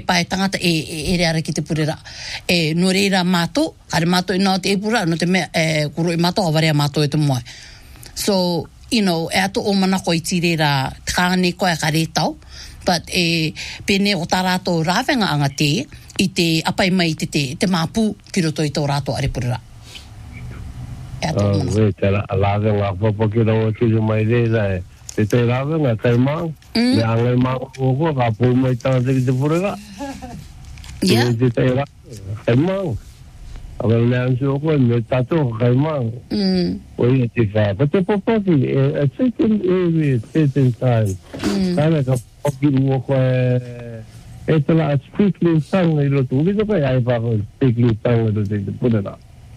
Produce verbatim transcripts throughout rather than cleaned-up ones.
Pai tangata e e re ki te purera e no reira mato kare mato ina te pura no te me e kuru i mato avarea mato e te moe so you know e ato o mana ko i tirera tāne ko e kare tau but e pene o tarato rawenga anga te i te apai mai te te, te mapu ki roto i tō rato are purera e ato o mana we te rawenga popo ki roto ki mai reira e te te rawenga kai mang me angai mang o ko ka pu mai tāne ki te purera yeah te te rawenga kai mang Aga le anso ko me tato kai mang. Mm. Oi te fa, but the popoki a certain area, certain time. Kana ka poki mo ko e te la speaking sang i lo tu, ko ai pa ko speaking sang i lo te pura.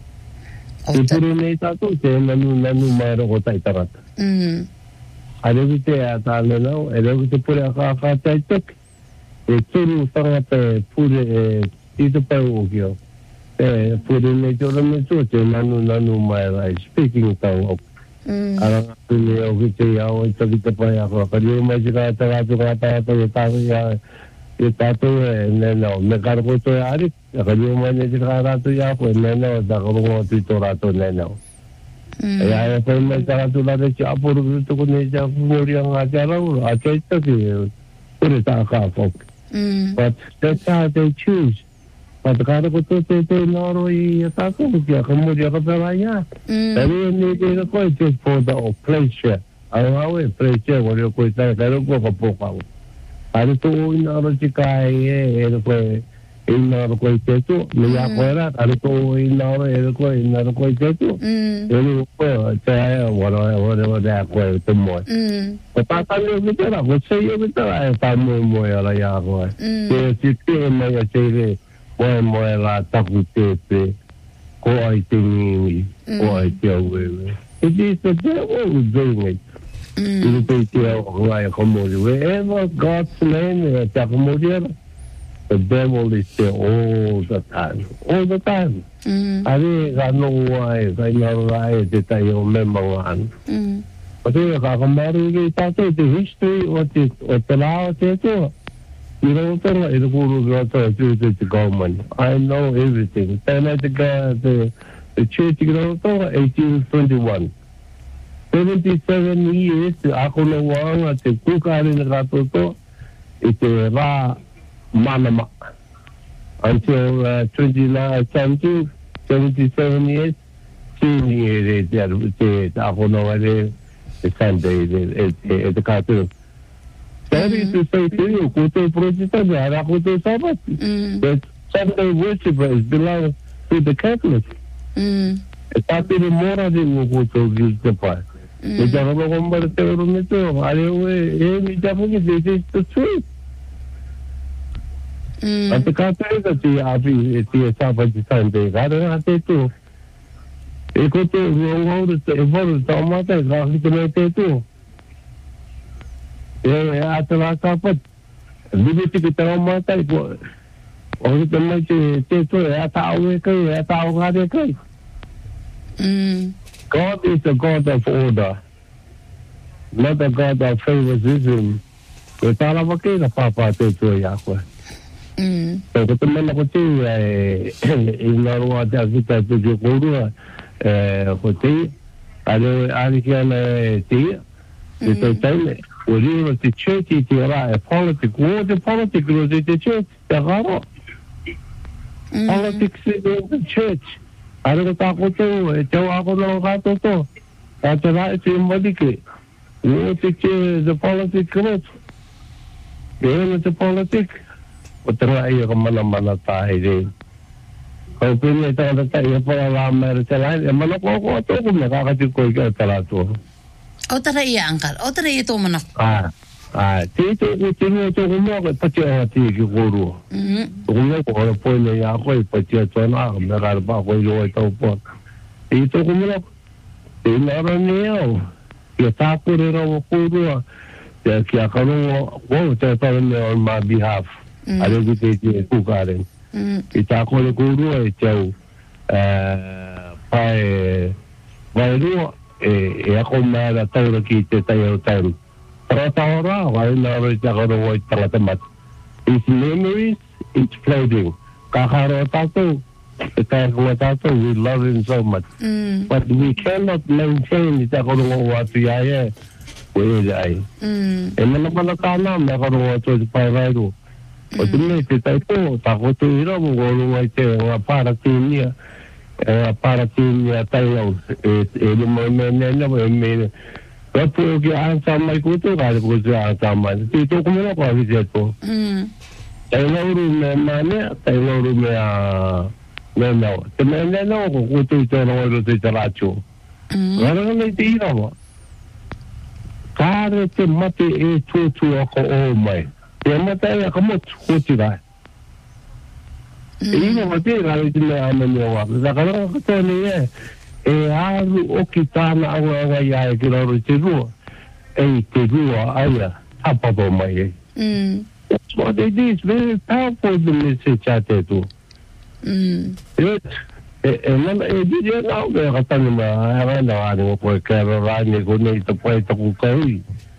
Te pura nei tato te nanu nanu mai ro ko tai tarata. Mm. Ale te ata le no, e le te pura ka ka tai tek. E turu sanga pe pura e i te pa o kio. Eh, pure me to me to te nanu nanu mai lai speaking tau. Mm. Ara tu le o ki te ao te ki te pai a ko ka le mai ka ta ka ta ta ta ta ya e ta to ne no me ka ko to ari ka le mai ne ka ra to ya ko ne no da ko mo tu to ra to ne no. Mm. Ya ya pe me ka tu la de cha por to ko ne ja mo ri nga ja ra a che ta ki pure ta ka ko. Mm. But that's how they choose. But kada ko to te te noro I ta ko ki ka mo dia ka pera ya. Pero ni de ko just for the pleasure. Ai au e pleasure wo ro ko ta ka ro ko ko pa. Ari to ina ro ti kai e e ko ina ro ko te to me ya ko era ari to ina ro e ko ina ro ko te to. E ro ko ta wo ro wo ro da ko te mo. Ko ta ta ni mi ta ko se yo mi ta ta mo mo ya la ya ko. Ke ti te me ya te re Moe moe la tapu tepe, ko ai te ngiwi, ko ai te awewe. It is the devil who's doing it. Iri te te au ngai komori. Wherever God's name is takumori, the devil is there all the time. All the time. Ari ka no ai, ka ina rai te tai o me mangan. Pati ka kamari ki tate te history o te o te lao te to. You know, the government. I know everything. Then at the, the, the church, you know, eighteen twenty-one. seventy-seven years, ako na wang at the kukari na katoto, ito ra manama. Until uh, twenty-nine, seventy-seven years, senior, ako na wale, the Sunday, at the katoto. That is to say to you, Kote Protestant, Kote Sabbath. The Sunday worshippers belong to the Catholics. It's not even more than what to give the part. The government of the Teorumito, I mean, this is the truth. But the Catholics are the Sabbath Sunday. I don't have to do. It could be wrong to evolve so much as I can do. Eh, ato la kapat. Liberty ki tao mata ko. O te mai te te to e ata awe kai, e ata o ngare kai. Mm. God is the God of order, not the God of favoritism. Ko tala wake na papa te to ya ko. Mm. So ko te mana ko te e ina roa te kita te jo ko eh ko te ale ale ki ana te te te Well, you know, the church is a politics. What the politics was in the church? The Garo. Politics is in the church. I don't talk to you. Tell Uncle Gato. That's right. It's in Madike. What the politics was? You know, the politics. What the right of Manamana Tahide. Hoping that the Taylor for a Maritime and Manako to them. I got to go get Talato. O tara ia angkar, o tara ia tō mana. Ah, ah, te te te te te te mua ka pati a te ki koro. Mhm. Ko ko ko po le ya ko pati a tona, me ka ba ko yo to po. E to ko mua. E na ra neo. Ke ta ko re ro ko ro. Te ki a ka ro ko te ta me on my behalf. Ale ki te te ku ka re. Mhm. E ta ko le ko ro e te eh pai vai ro e e ako mara taura ki te tai o tauru. Para taura, wai na ro te karo o tanga te mat. It's memories, it's floating. Kakaro tato, kakaro tato, we love him so much. Mm. But we cannot maintain it. Ako nung watu yaya, we ay. Mm. E mana mana kana, ako nung watu di pairairo. O te me te taipo, tako te ira mo golu mai te nga para tinia, nga para tinia tayo. E e mo me me me me me. Rapo ki ansa mai kuto ka ko se ansa mai. Ti to ko me ko avise to. Mm. Tayo ru me mane, tayo ru me a me no. Te me me no ko kuto to no ro te taracho. Mm. Ngara me te ira mo. Kare te mate e tu tu ko o mai. E mata e kamot kuti dai. E ina mate ga te me ame me wa. Da kana ko te ni e e aru o ki tana awa awa ia e ki raro te rua. E te rua aia tapato mai e. Mm. That's what it is. Very powerful the message a te tu. Mm. E e mana e di e nao me katani ma e rana wani o koe kera rani ko nei te poe taku kaui.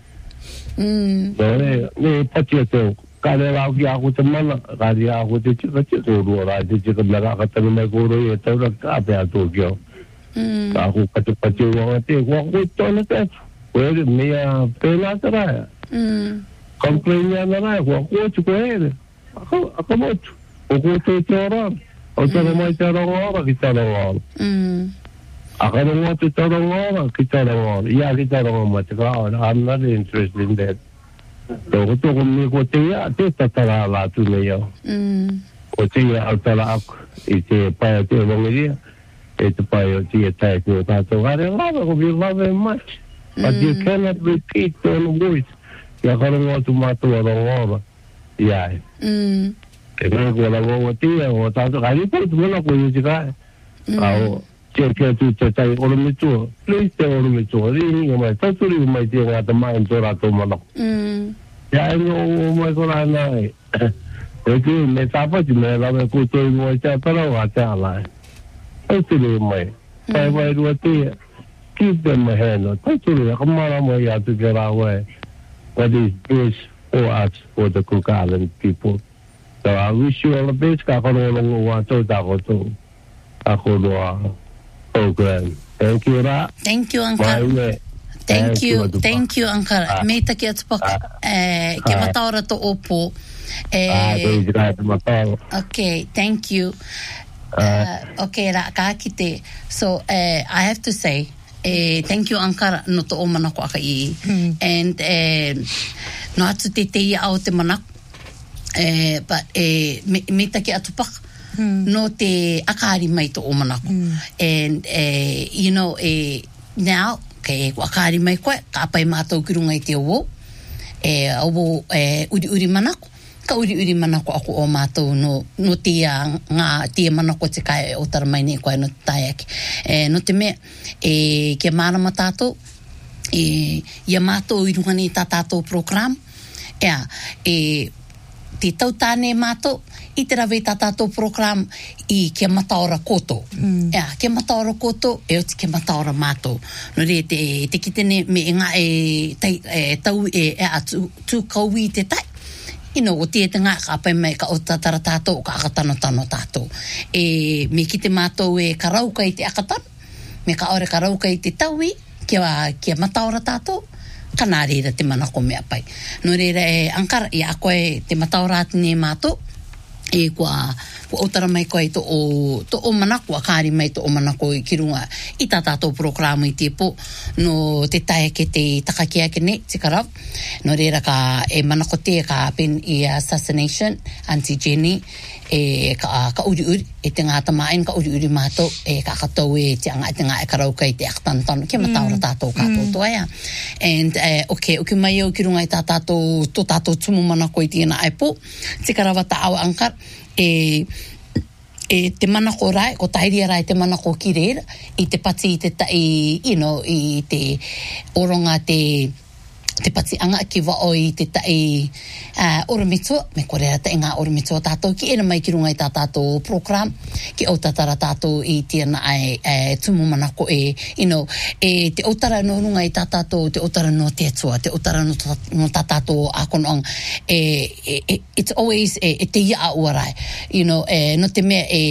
Mm. No e, ne pati e te kare rau ki ako te mana, kare ako te tika tika rua rai te tika mera katani mai koro e taura ka pe ato kio. Mm. Ka ako kati pati o wanga te, kua koe tona te, koe re mea pēnā te rai. Mm. Complain ya na rai, kua koe te koe ere. Ako, ako motu. O koe te te ora. O tara mai te ronga ora ki te ronga ora. Mm. Aka ronga te te ronga ora ki te ronga ora. Ia ki te ronga mai te ka ora. I'm not interested in that. Tō tō me ko te ia, te tatara la tu me iau. Mm. O te ia au tala aku, i te pai o te rongeria, e te pai o te ia tae ki o tātou. Hare lava, ko we love him much. But you cannot repeat the voice. Ia karonga tu mātua ronga ora. Ia e. Mm. E mea kua la wonga tia, o tātou. Kari pō tu mena ko i te kai. Ao, tia kia tu te tai oro me tua. Please te oro me tua. Rini o mai, taturi o mai tia ngā te mai tō rātou mana. Mm. Ia e no o mai ko rā nai. E tu me tāpati me la me ko te i moi tia parau a te alai. Taturi o mai. Tai mai rua tia. Keep them a hand. Taturi, a kamara mo i atu ke rā wai. What is best for us, for the Cook Island people. So I wish you all the best. Ka kono longo wa tō tāko tō. A kono program. Thank you, Ra. Thank you, Uncle. Mai Thank you, thank you, Uncle. Me taki atu paka, eh, ke mataora to opo. Ah, te ira te matao. Okay, thank you. Uh, okay, ra ka kite. So, uh, I have to say, uh, thank you, Uncle, no to o manako aka i. Mm. And, uh, no atu te te ia au te manako. Uh, but, uh, me, me taki atu paka. Mm. No te akari mai to o manako. Mm. And, uh, you know, uh, now, ke akari mai koe, ka pai mātou ki runga i te owo. E, owo, e, uri uri manako. Ka uri uri manako ako o mātou no, no tia, ngā tia manako te kai o tara mai nei koe no te taiaki. E, no te mea, e, ke mārama tātou, e, ia mātou i runga nei tā tātou program. Ea, e, te tautāne mātou, i te rawe tā tātou program i ke mataora koto. Mm. Ea, ke mataora koto, e o te ke mataora mātou. No re, te, te kitene me e ngā e, tai, e tau e, e a tū, tū kauwi te tai. Ino, o te te ngā ka pai mai ka o tatara tātou, ka akatano tano tātou. E, me ki te mātou e karauka i te akatano, me ka ore karauka i te taui, ke, wa, ke mataora tātou, ka nā reira te manako mea pai. No reira e ankara, i a koe te mataora atene mātou, e kua, kua otara mai koe to o, to o manako, a kāri mai to o manako i kirunga i tā tātou programa i te po, no te tae ke te takakia ke ne, te karau. No reira ka e manako te ka pen i assassination, Auntie Jenny, e ka, ka uri uri, e te ngāta maen ka uri uri mātou, e ka katau e te anga, e te ngā e karau kai te akatantano, ke mataura tātou kātou toa ia. And, uh, okay, uki mai au kirunga i tā tātou, tō tātou tumu manako i tēnā ai po, te karawa ta awa ankar, e e te manako rai, ko tairia rai te manako ki reira, i te pati i te tai, you know, i te oronga te te pati anga ki wa o i te tai uh, oromitsua, me korea te ngā oromitsua tātou ki ena mai ki runga i tā tātou program, ki autara tātou i tiana ai e, tumu manako e, you know, e te autara no runga i tā tātou, te autara no te atua, te autara no, no tā tātou akonong, e, e, e, it's always e, e te ia uarai, you know, e, no te mea e,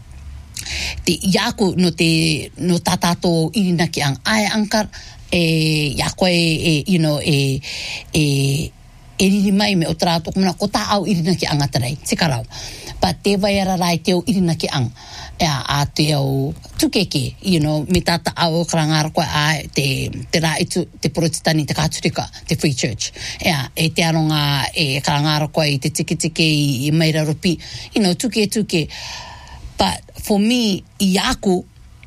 te iaku no te, no tā tātou irina ki ang ai ankar, e ya koe e you know e e e iri mai me o trato kuma ko ta au irina ki anga tarai te karau pa te vai ara rai te o irina ki ang e a te o tukeke you know me tata au kranga ko a te te rai tu te protestani te katurika te free church e a e te aronga e kranga ko i te tiki tiki i maira ropi you know tuke tuke but for me i aku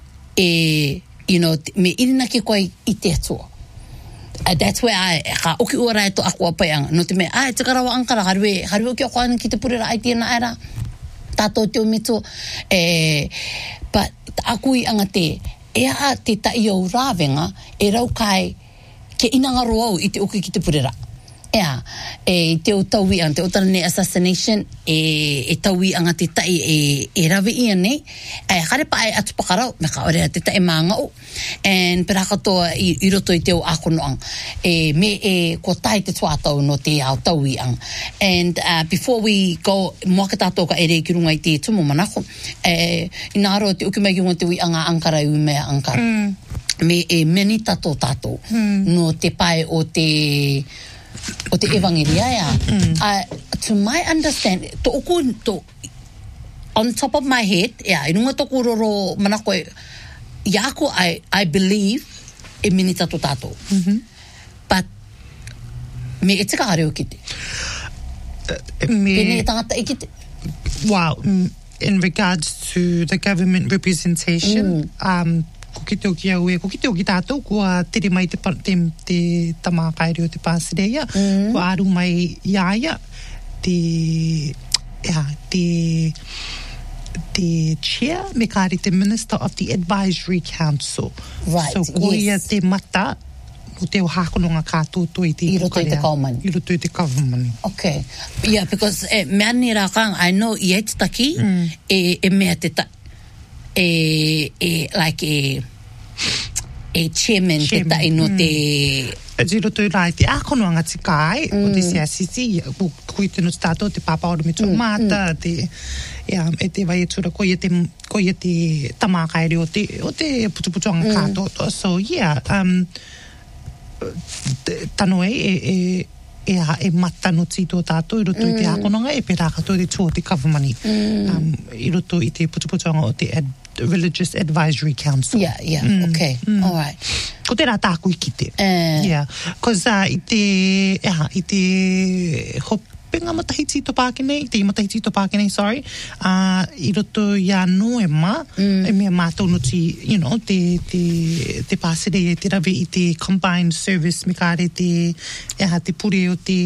e you know, me irina ki koe i te atua. Uh, that's where I, ka oki ora e to aku apaianga. No te me, ai, te karawa ankara, harue, harue ki o koana ki te purera ai tina aira. Tātou te o mito. Eh, but aku i anga te, ea te tai au rāwenga, e rau kai ke inangaro au i te oki ki te purera. Ea, e te o tauwi an, te o tarane assassination, e, e tauwi anga te tai e, e rawe ia nei, e harepa ai atu pakarau, me ka orea te tai māngau, and pera katoa i, i roto i te o akono ang, e me e ko tai te tuatau no te au tauwi ang. And uh, before we go, mua ka tātou ka ere ki runga i te tumu manako, e, i nāro te uki mai ki runga te ui anga ankara i mea ankara. Mm. Me e meni tato tātou, mm. no te pai o te... o te evangelia ya. Mm. Uh, to my understand, to oku, to, on top of my head, yeah, inunga toku roro manako e, iako I, I believe e mini tato tato. Mm-hmm. But, me e tika hareo kite. Uh, me... Pene e tangata e kite. Wow, in regards to the government representation, mm. um, ko ki te o ki au e, ko ki te o ki tātou, kua tere mai te, te, te tamakaere o te Pāsereia, mm. kua aru mai iaia, te, yeah, te, te chair, me kāre te Minister of the Advisory Council. Right, so, ko yes. ia te mata, o te o hakononga kātoto i te I roto i te kaumani. I roto i te kaumani. Okay. Yeah, because eh, mea ni rā kang, I know i eit taki, mm. e, e mea te ta, e, e, like e, e chairman, chairman. Te tai no mm. te... E roto i rai te akonoanga te kai, mm. o te siasisi, ko i te no stato, te papa oro me tō mm. mata, mm. te, yeah, e te vai e tura, ko i te, ko i te tamakaere o te, o te putuputuanga mm. kātoto. So, yeah, um, tano e, e, e e a e matano tito tātou i roto mm. i te akononga e pera katoa te tō te kawamani mm. um, i roto i te putuputuanga o te ad, Religious Advisory Council. Yeah, yeah, mm. okay, mm. all right. Ko te rā tāku i kite. Uh. Yeah, because uh, i te, yeah, i te hopenga matahi tito Pākenei, te matahi tito Pākenei, sorry, uh, i roto i a noema, mm. e mea mātou no ti, you know, te, te, te Pāsereia, te rawe i te Combined Service, me kāre te, yeah, te pure o te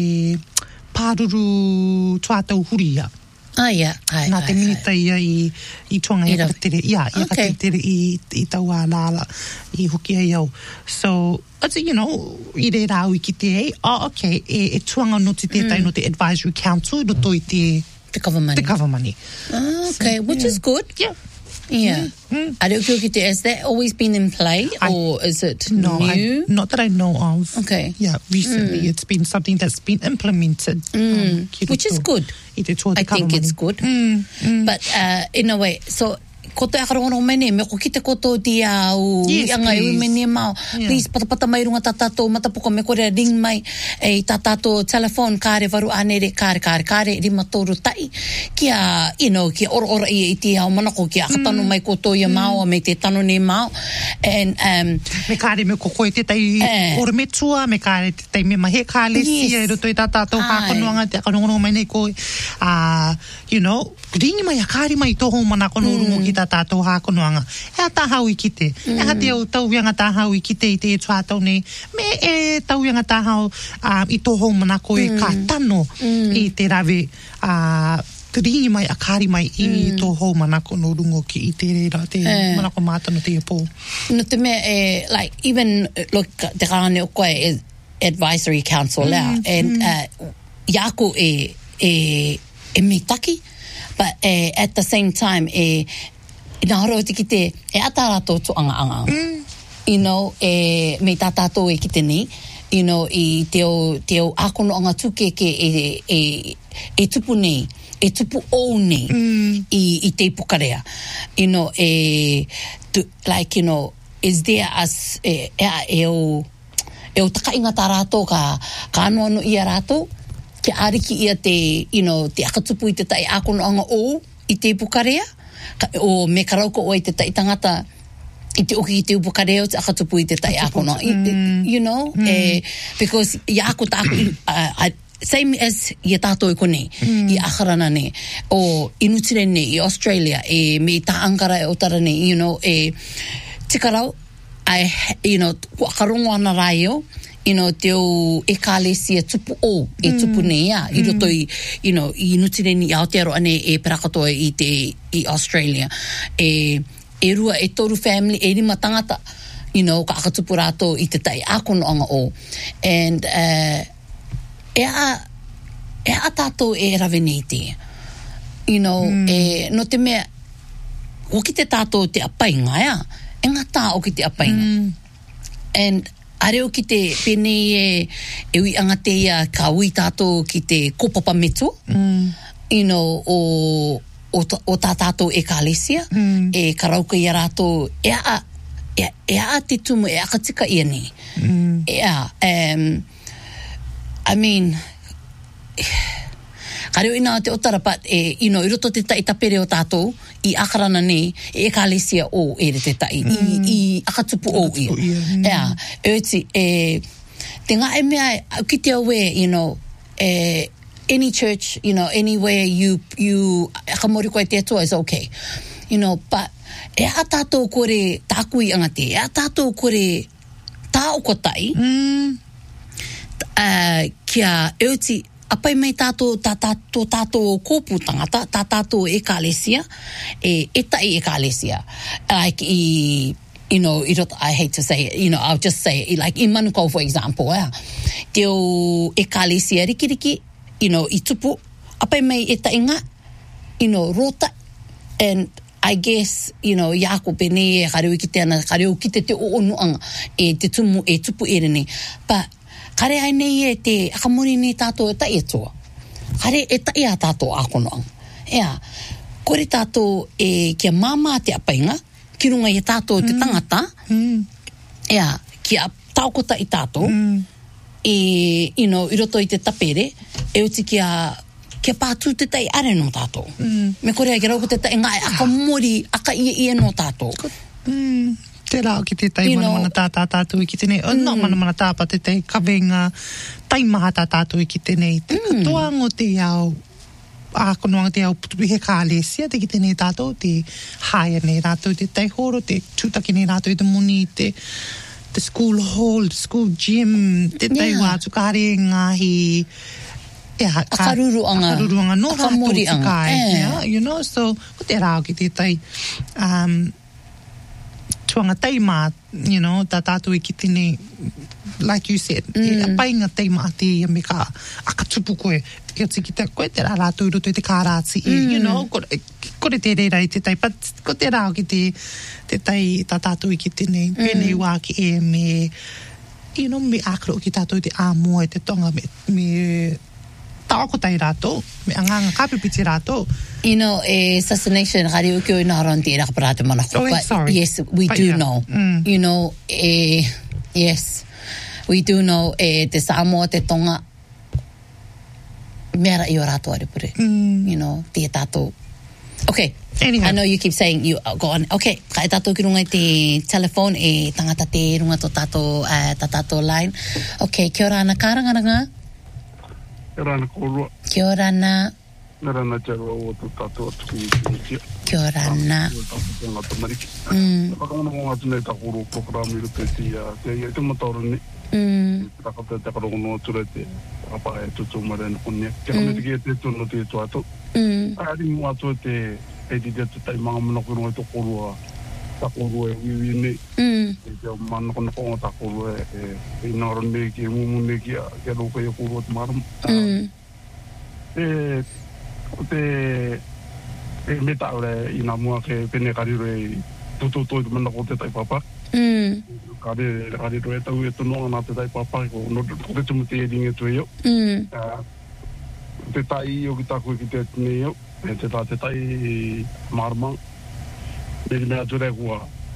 pāruru tuatau huria. Ah, yeah. Ai, Nā ai, te minita ia i, i tuanga i katere. Ia, i okay. katere i, i tau a lala, i hoki ai au. So, it's, you know, i re rau i ki te ei, oh, okay, e, e tuanga no te tētai mm. no te Advisory Council, no toi te... Te cover money. Te cover money. Ah, okay, so, which yeah. is good. Yeah. Yeah. Mm. Mm. Has that always been in play, I, or is it no, new? I, not that I know of. Okay. Yeah, recently mm. it's been something that's been implemented. Mm. Um, which is good. I, te I think it's good. Mm. Mm. But uh, in a way, so... Ko te akarongo mene, me ko kite koto ti au, yes, anga i mene mau. Yeah. Please, patapata mai runga tatato, matapuka me kore ring mai, e tatato telephone, kāre varu anere, kāre, kāre, kāre, rima tōru tai, kia, you know, kia ora ora i ti au manako, kia akatano mm. mai koto ia mm. mau, me te tano ne mau. And, um... Me kāre me kokoe te tai uh, ora me tua, me kāre te tai me mahe kāle yes. sia, e roto i tatato hākonoanga, te akarongo mai nei koe, uh, you know, ringi mai a kāre mai toho manako no rungo mm. ki tātou hākonoanga. E a tāhau i kite. Mm. E a te au tauianga tāhau i kite i te e tuatau nei. Me e tauianga tāhau uh, i toho manako e mm. ka tano mm. i te rawe uh, ringi mai a kāri mai i mm. toho manako no rungo ki i te reira, te uh. manako mātano te e pō. No te mea, eh, like, even, look, te kāne o koe, e advisory council mm, la and mm. uh, yako e e e me taki but uh, at the same time e ina horo te kite e atarato to anga anga mm. you know e me tatato e kite ni you know i teo teo akono anga tuke ke e e e tupu nei e tupu o nei mm. i i te pukarea you know e to, like you know is there as e e, e o e o taka inga tarato ka ka ano ano ia rato ke ariki ia te you know te akatupu i te tai akono anga o i te pukarea o me karauko o i te tai tangata i te oki i te upukarea o te akatupu i te tai akono mm. you know mm. eh, because ia ako tāku uh, uh, same as ia tātou i konei mm. i akharana ne o inutire ne i Australia e me tā angara e otara ne you know e tikarau I, you know, wakarongo ana raio, you know, te o e kālesia tupu o, e tupu mm. nei a, i roto i, you know, i nutire ni Aotearoa ane e perakatoa i te, i Australia. E, e rua, e toru family, e rima tangata, you know, ka akatupu rato i te tai akono anga o. And, uh, e a, e a tātou e rawe nei te. You know, mm. e, no te mea, hoki te tātou te apainga, ea, e ngata o ki te apainga. Mm. And areo ki te pene e, e ui angate ia ka ui tātou ki te kopapa meto, mm. you know, o, o, o tā tātou e kālesia, mm. e karauka ia rātou, e a, e, e a te tumu, e a katika ia ni. Mm. E a, um, I mean, kareo ina te otara, but, e, you know, i roto te tai tapere o tātou, i akarana ne, e kālesia o e re te tai, mm. i, i akatupu o ia. Mm. Ea, e oti, e, te ngā e mea, ki te awe, you know, e, any church, you know, anywhere you, you, akamori koe te atua is okay. You know, but, e a tātou kore tākui angate, e a tātou kore tā o kotai, mm. uh, kia, e oti, apai mai tātou, tā tātou, tātou kōpū tangata, tā tātou e kālesia, e, e tai e kālesia. Like, i, you know, I hate to say it, you know, I'll just say it, like, in Manukau, for example, eh, te o e kālesia rikiriki, you know, i tupu, apai mai e tainga, you know, rota, and I guess, you know, iako pene e kareu ki te ana, kareu ki te te o onuanga, e te tumu, e tupu e rene, but, kare ai nei e te akamori nei tātou e tai atua. Kare e tai a tātou akonoang. Ea, kore tātou e kia māmā te apainga, ki runga i tātou te tangata, mm. ea, kia taukota i tātou, mm. e, you know, i roto i te tapere, e uti kia, kia pātū te tai are no tātou. Mm. Me kore ai ki rauko te tai ngā e akamori, aka ia ia no tātou. Mm. Te rao ki te tai you mana know, mana tātā tātou i ki tenei. Mm. No mana mana tāpa te tai kawenga, tai maha tā tātou i ki tenei. Te mm. katoango te au, ākonoanga te au putupi he kālesia, te ki tenei tātou, te haia nei tātou, te tai horo, te tūtaki nei tātou i te muni, te, te school hall, te school gym, te tai yeah. wātu kāre ngahi, yeah, akaruruanga, akaruruanga, no akamori anga. Eh. Yeah, you know, so, ko te rao ki te tai, um, tuanga teima, you know, tā tātou i ki tene, like you said, mm. e apainga teima a te ia me ka akatupu koe, e ati ki te koe te rā rātou i roto i te kārāti, mm. you know, kore, kore te reira i te tai, but ko te rāo ki te, te tai tā tātou i ki tene, mm. pēnei wā ki e me, you know, me ākaro ki tātou i te āmua i te tonga, me, me tāko tai rātou, me anganga kāpipiti rātou. You know, eh, assassination, hari uki o ina haranti e rakaparate manako. Oh, but sorry. Yes, we but do yeah. know. Mm. You know, eh, yes, we do know eh, te Samoa, te Tonga, mera i o rātou arepure. Mm. You know, te tātou. Okay. Anyhow. I know you keep saying you uh, go on. Okay, ka e tātou ki runga i te telephone, e tangata te runga to tātou, uh, tā tātou line. Okay, kia ora ana kārangaranga. Kia ora ana korua. Kia ora ana. Kia ora ana tērua o tō tātou atu ki ki Kia ora ana. Kia ora tātou ngā tamariki. Mm. Whakangana mō ngātu nei tā koro programu i rupe te ia, te ia te mataura ni. Mm. Te rakata te karongono atura te apae tutu marena kunia. Kia kame te kia te tono te tuato. Mm. Ari mō atu te e te te tai mga mana kurunga i tō korua Tako e wiwi nei. Mm. E te mana kona konga tako e e inaro nei ki e mumu nei ki a kia roka i a kuro at maram. Mm. E o te e me taure i nga mua ke pene kariro e tutu toi mana ko te tai papa. Mm. Kare kariro e tau e tono ana te tai papa ko no te tumu te e ringe tu e yo. Mm. Te tai o ki tako ki te tine yo. E te tā te tai marama. E mea ture kua.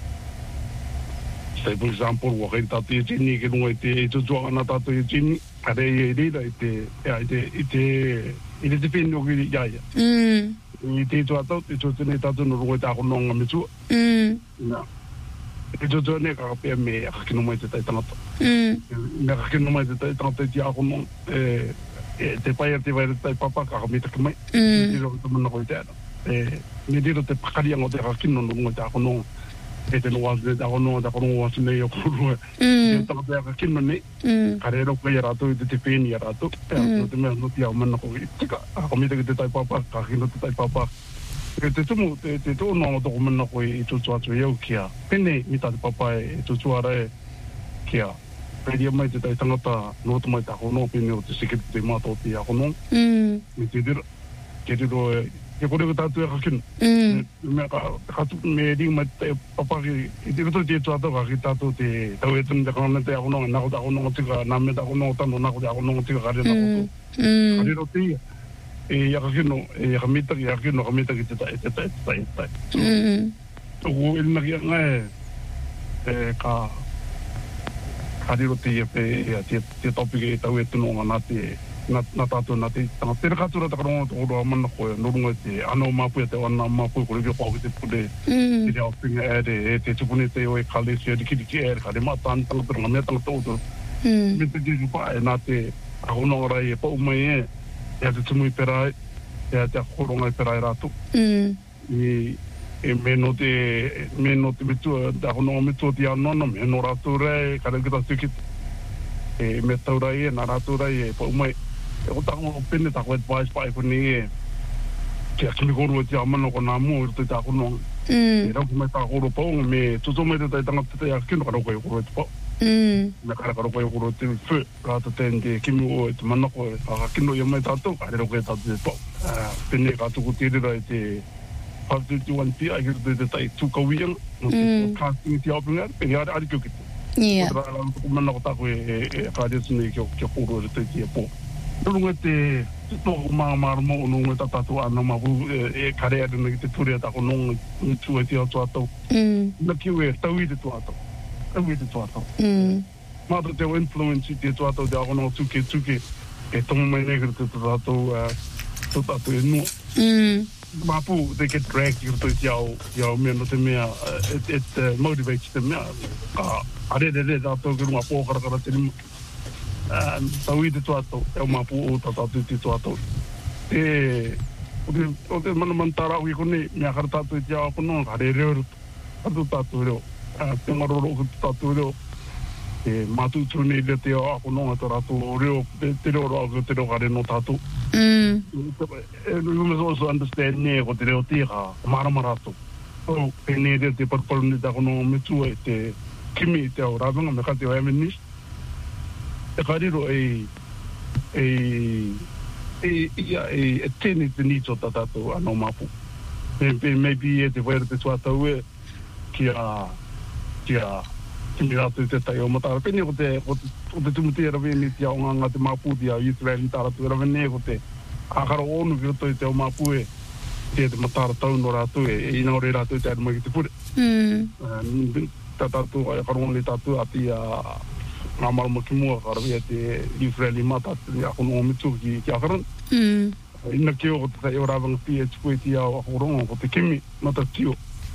Say for example, wa kai tatu e tini ke runga i te e tutua ana tatu e tini. Kare e rira i te i te i te i te te pini o ki iaia. Mm. I te tu atau, te tu tene tatu no runga i te ako nonga me tua. Mm. Nā. E tu tu ne ka kapea me a kakino mai te tai tangata. Mm. Me a kakino mai te tai tangata i te ako nonga. E e te pai te vai te tai papa ka kamita ki mai. Mm. Te rau te mana koi te ana. E me diro te pakarianga o te kakino no runga i te ako nonga. E te noa te ako nonga te ako nonga wasu nei o kurua. Mm. Te tangata e kakino nei. Mm. Kare rau kai a rātou i te te pēni a rātou. E no te mea no te au mana koi. Tika, a kamita ki te tai papa, ka kakino te tai papa. E te tumu, te, te tō nōma tōku mana koe i tutu atu e au kia. Pene mi tā te papa e tutu ara e kia. Pēria mai te tai tangata nōta mai tā hono, pene o te sikiri te mātō te a hono. Mm. Me te dira. Ke riro e, ke kore ka tātu e kakinu. Mm. Me ka, katu me ringa mai te papa ki, i te rito te tuatu ka ki tātu te tau e tunu te kanone te a hono, nako te a hono tika, nā me te a hono tano, nako te a hono tika kare nako tō. Mm. Karero te ia. E yakakino, e yakamita ki yakakino, yakamita ki te tai, te tai, te tai, te tai. Mm. Tōku ilina ki anga e, e ka, kariro te ia pe, ia te, te topike e tau e tunonga nā te, nā, nā tātou nā te, tanga tere katura takaronga tō roa mana koe, norunga te ano mapu e te wana mapu, kore kia pāku te pule, Mm. te reo pinga e re, e te tupune te oe kale, se riki riki e re, kare mātāni tanga turanga, mea tanga tōtoro. Mm. Me te jiru pae, nā te, a hononga rai e pau mai e, e te tumu i perai, e te akoronga i perai rātu. Mm. I, e me no te, me no te mitua, te ahonoa mitua te anona, me no rātu rei, kare kita tukit. E me tau rai e, nā rātu rai e, pau mai, e o tako o pene, tako advice pai kone e, ke a kimi koru e te amano ko nā mua, i roto i te ahonoa. E Mm. rau ki mai tā koro pau, me tuto mai te tai tangata te akino, karo koe koro e te pau. Mm. Me kare karo koe koro te whu, rāta ten te kimi o e te manako e, a kino i mai tātou, kare rau koe tātou te pau. Pene ka tuku te rira e te five fifty-one P, a kiro te tai tūkawianga, no te casting te aupinga, pene are are kio ki te. Yeah. Kora rā tuku manako tāko e e kare sune kio kio koro e te te pō. Nurunga te, te tōku maa maramo, nunga ta tātou ana mahu, e kare are na ki te ture tāko nunga, ni tū e te atu atau. Mm. Na kiu e, tau i te tu atau. Tau i te tu atau. Mm. Mātou te o influence i te tu atau te ahono tuke tuke e tonga mai negri te tu atau tu atau e nua. Mm. Mapu, they get dragged i roto i te au, i au mea no te mea, it, it uh, motivates te mea. Ka are re re tātou ki runga pōkarakara te rima. Tau i te tu atau, e o mapu o tātou i te tu atau. Te, o te, o te manamantara i kone, mea kara tātou i te au kono, ka re reo roto. Tātou tātou reo. Te maroro o tātou reo. E mātu tūne i te au kono, te rātou reo, te reo rao, te reo kare no tātou. Mm. You must also understand ne ko te reo te ka maramarato. So, e ne reo te parparu ni ta kono mitua e te kimi te au rāwanga me ka te o emenis. E kariro e e e ia e e tēne te nito ta tātou anō mapu. E maybe e te waira te tuatau e kia kia kimi rātou te tai o matara. Pene ko te ko te tumuti e rawene te au nganga te mapu te au Youth Rally taratu e rawene ko te akaro onu ki roto i te o mapu e te te matara tau no rātou e e ina ore rātou te adumai ki te pure. Mm. Ta tātou ai karone tātou ati a ngā marama ki mua karawea te Youth Rally mata te akono o mitu ki ki akaran. Mm. Ina ki o te tai o rāwanga pia e tuku e ti au akoronga ko te kimi mata tio.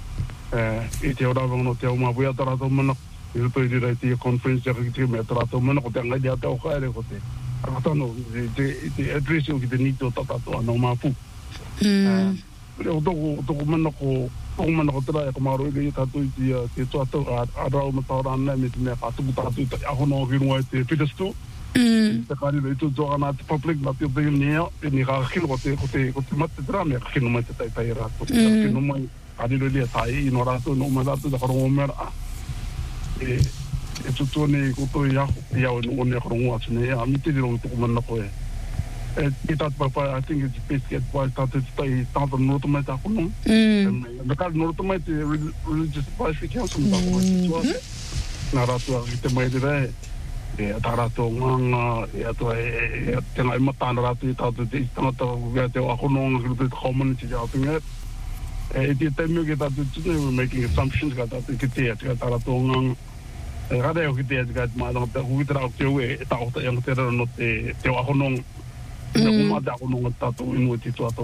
E te o rāwanga no te au mapu e atarātou mana i roto i rira i te conference e ki te me atarātou mana ko te angai te atau kaere ko te akatano te te address o ki te nito tatato anō mapu. Mm. O toko toko mana ko toko mana ko tera e ko maro i tātou i te te tuatau a rau matau rāna me te mea kātuku tātou i te ahono ki runga i te pedestal. Mm. Te kārira i tu toa nā te public nā te o nea e ni kā kino ko te ko te ko te mate tera mea kino mai te tai tai rātou. Kino mai kariro lia tai ino rato no marato da karongo mera e e tutu ne kuto ia ia no ne karongo atune a miti ro to mana ko e e kita papa I think it's best get why started stay tanto no to meta kuno mm the card no to meta religious advisory council da ko na rato te mai de e atarato nganga e ato e tenga imata na rato i tato te istangata vea te wakono ngā te community ja pinga e te temio ke tato tune we're making assumptions ka tato ki te ati ka tarato nganga e rade o ki te ati ka maadanga te huitara o te ue e tau ta yang te rara no te te wakono e kuma te wakono ngā tato inu e te tuato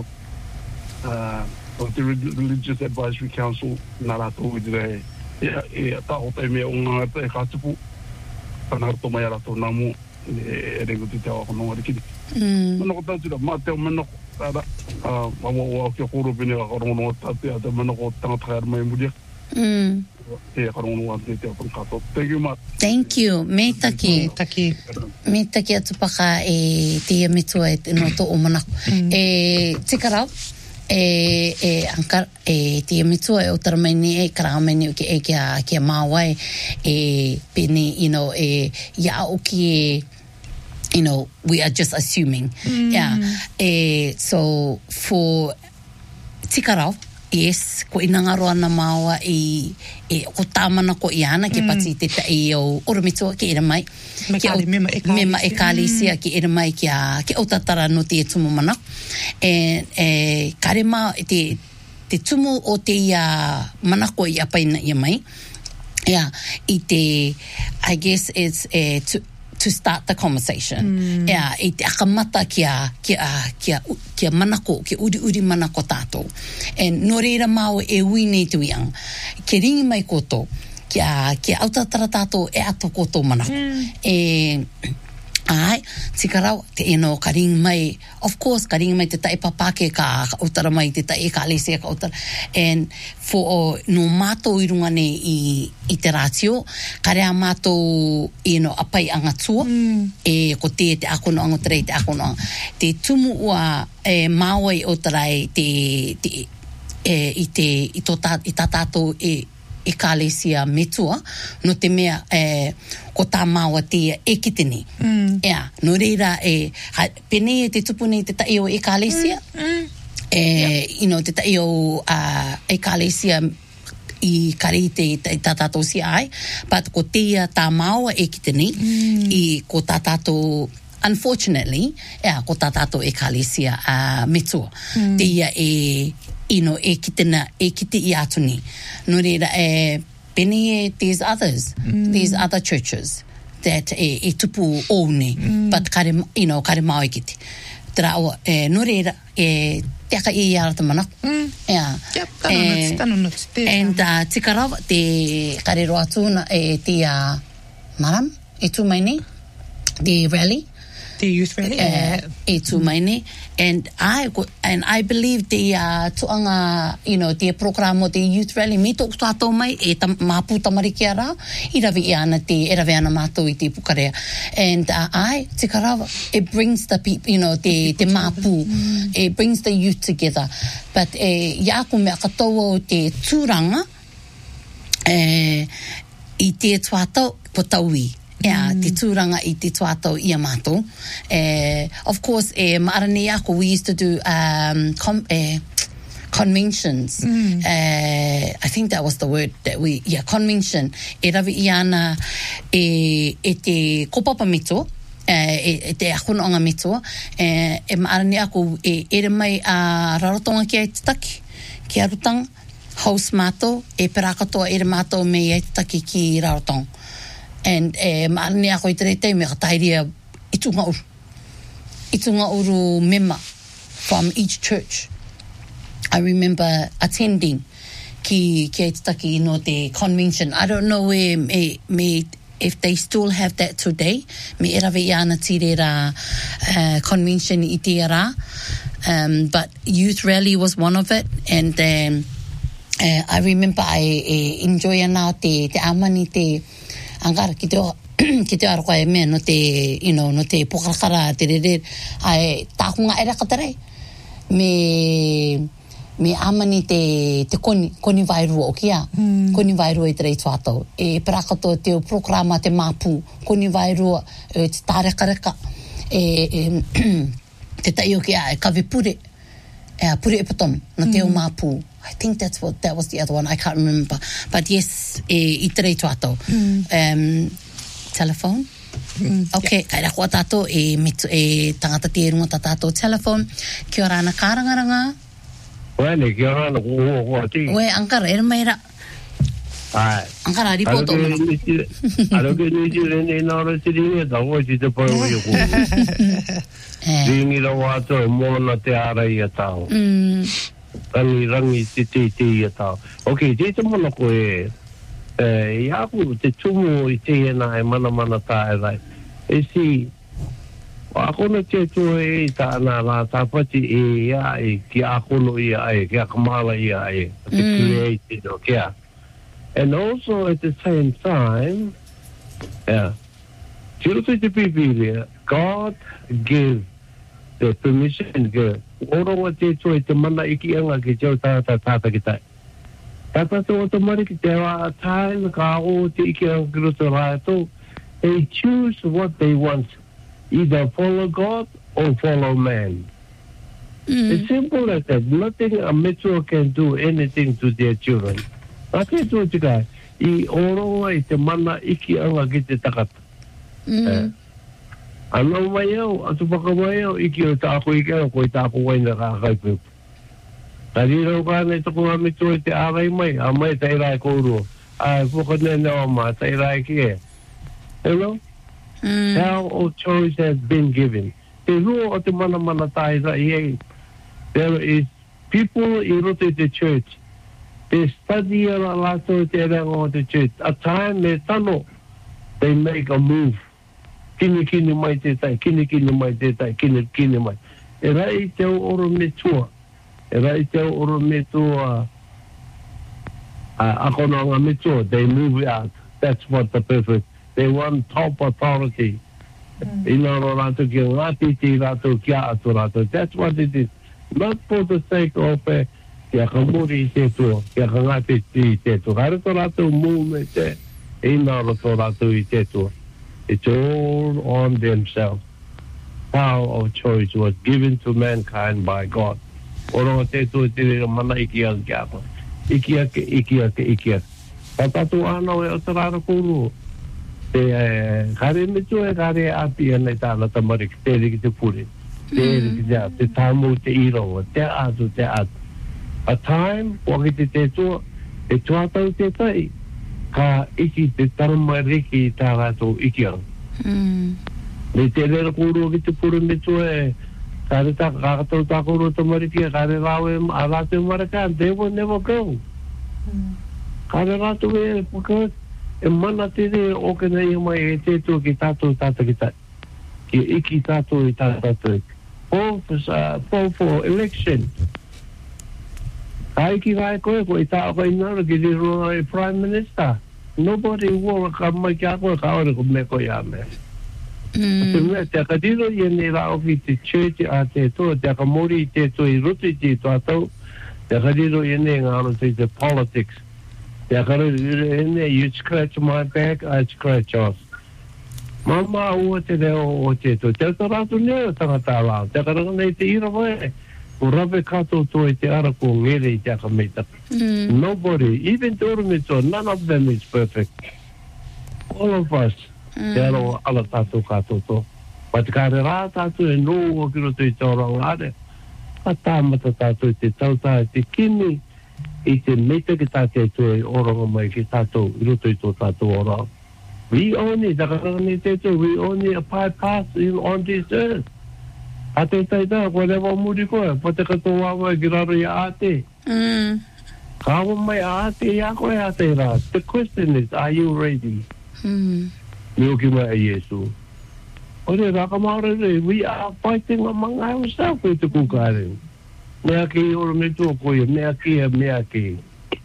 o te Religious Advisory Council na rato ui dire e tau ta e mea o ngā te kātupu Panarto mai ara to namu e rego te tawa kono ngari kiti. Mm. Mano ko tau ma te mano ara a wa wa ke koro bine ka kono no tate ata mano ko tanga trar mai mudia. Mm. E kono no ate te kon kato. Thank you much. Thank you. Me taki. Taki. Me taki atu paka e te mitua e no to o mana. E tikarau e e anka e te mitua e o taramaini e karamani ke e kia kia mawai e pini you know e ya o ki you know we are just assuming mm. yeah e so for tikarau yes ko inangaro ana mawa e e ko tamana ko iana ke pati te tai o oro mitua ke ira mai ke mema mema ekalisia ke ira mai ke ke o tatara no te tumu mana e e karema te te tumu o te ia mana ko ia paina ia mai yeah i te I guess it's uh, to to start the conversation. Mm. Yeah, e te akamata kia, kia, kia, kia manako, kia uri uri manako tātou. And no reira mau e ui nei tu iang. Ke ringi mai koto, kia, kia autatara tātou e ato koto manako. Mm. E, ai, tikarau, te eno ka ringi mai, of course, ka ringi mai te tae papake ka, ka utara mai, te tae ka alesia ka utara. And for uh, no mātou i runga ne i, i te rātio, ka rea mātou i no apai angatua, mm. e ko te te akono angotarei, te akono anga. Te tumu ua e māwai o tarai te, te, e, i te, i to tā, i tā tātou e, e kālesia metua, no te mea e, ko tā māua te e kitini. Mm. Ea, no reira e, ha, pene e te tupuni te tai o e kālesia, mm. Mm. E, yep. you know, te tai o uh, e kālesia i karite i tā tātou si ai, but ko teia tā māua e kitini, mm. i ko tā tātou unfortunately, ea, ko tā tātou e kālesia uh, metua. Mm. Teia e ino e kitina e kiti i atuni no reira e peni e these others mm. these other churches that e, e tupu oune mm. but kare you know kare mau e kiti tra o e no reira e te ka i arata mana mm. yeah yep tanu tanu no te and uh, tikara te kare ro atu na e te a uh, maram e tu mai ni the rally the youth rally uh, e tu mai ni and I and I believe the uh, tuanga you know the programo the youth rally me tok tato mai e ta mapu tamariki ara I ravi ana te e ravi ana mato I te pukarea and uh, I tikara it brings the people you know the the mapu mm. it brings the youth together but e ya ko me katoa te turanga e I te tuato potaui yeah, mm. te tūranga I te tuatau I a mātou. Uh, of course, e maarani ako, we used to do um, com, uh, conventions. Mm. Uh, I think that was the word that we, yeah, convention. E ravi I ana e, e te kopapa mito, uh, e, e te akunonga mito, uh, e maarani ako, e ere mai a rarotonga ki ai te taki, ki arutang, house mātou, e perakatoa ere mātou me ai te taki ki rarotong. And eh, maarani ako I te reitei me ka tairia I tunga uru. I tunga uru mema from each church. I remember attending ki, ki te taki no te convention. I don't know where me, me, if they still have that today. Me erawe I ana tirera uh, convention I te ara. Um, but youth rally was one of it. And um, uh, I remember I uh, enjoy ana te, te amani te angara ki te ki te aroka e mea no te you know no te pokarakara te rere ai tākunga era katarei me me amani te, te koni, koni vairua o kia. Mm. Koni vairua i te rei tuatau. E parakato te o programa te mapu, koni vairua, e te tārekareka, e, e te tai o kia, e kawe pure, e a pure e patom, na te o mapu. I think that's what, that was the other one, I can't remember. But yes, e, i te rei tuatau. Mm. Um, telephone? Mm, okay, yeah. Kai rako a tātou e, e tangata te runga ta tātou telephone. Kia ora ana kārangaranga. Wene, kia ora ana kua kua ti. Ue, ankara, era mai ra. Ai. Ankara, ripoto o mana. Aro ke nisi rene nara te ringa, ta oi si te pai oi o kua. Ringi rau ato e mōna te ara i a tau. Rangi, rangi te te te i a tau. Ok, te te mana ko e... Eh, i aku te tumu i te ena e mana mana tā e rai. E si, akono te tu e tā ana rā tāpati e ia e ki akono ia e, ki akamala ia e, te mm. created o kia. And also at the same time, yeah, tiro te te pipiria, God give the permission, give, oronga te tu e te mana iki anga ki teo tāta tāta ki tai. Tata to automatic there are time ka o te ike ang gruto rato. They choose what they want, either follow God or follow man. Mm. It's simple as that. Nothing a metro can do anything to their children. Ake to te kai I oronga I te mana iki anga ki te takata. Mm. Ano mai au atu paka mai au iki o tāko ike au koi tāko waina ka kaipu. Tari rau ka nei toko a mitu e te arai mai, a mai tai rai kouro. A puka nei nao ma, tai rai ki e. You know? Mm. How all choice has been given. Te rua o te mana mana tai rai e. There is people I roto te church. They study a lato te rango o te church. A time me tano, they make a move. Kini kini mai te tai, kini kini mai te tai, kini kini mai. E rai te oro me tua. E rai te oro me tua akono anga me tua, they move out. That's what the purpose. They want top authority. Ina ro rato ki ngati ti rato kia atu rato. That's what it is. Not for the sake of e kia kamuri te tua, kia ngati ti te tua. Kare to rato mume te, ina ro to rato I te tua. It's all on themselves. Power of choice was given to mankind by God. Oro te tu te re mana iki a kia ko. Iki a ke iki a ke iki a. Tatatu ana o e tarara kuru. Te kare me tu e kare api ana tala tamari te re ki te puri. Te re ki ja te tamu te iro te atu te atu. A time o ki te tu e tuatau te tai ka iki te tamariki tala to iki a. Le te re kuru ki te puri me tu e Kare ta kakato takuro tamariki kare rawe alate marakan they will never go. Kare rato e because e mana te re o ke nei mai e te tu ki tato tata ki ta ki iki tato I tata tu. All for uh, for election. Kai ki kai koe ko I ta ko ina ki di ro prime minister. Nobody will come mai ka ko ka ore ko me ko ya me. Mm. Te kadiro I ne la ofi te church a te to te kamori te to I ruti te to ato te kadiro I ne ngaro te te politics te kadiro I ne you scratch my back I scratch yours mama o te reo o te to te to rato ne tangata la te kadiro nei te ira mai o rabe kato to I te ara ko ngere I te kameta nobody even te orumito none of them is perfect all of us Te aro ala tātou kātou tō. Pati kāre rā tātou e nō o kiro tui tōrau āre. A tāmata tātou te tautā te kini I te meita ki tātou tui oronga mai ki tātou I roto I tō tātou orau. We only, takarani te tō, we only a pie pass in on this earth. A te taita, koe rewa muri koe, pati kato wawa ki raro I āte. Kawa mai āte, ia koe āte rā. The question is, are you ready? Hmm. Milky Way Yesu. Ore rakamare we are fighting among ourselves with the kukare. Me aki or me to ko me aki me aki.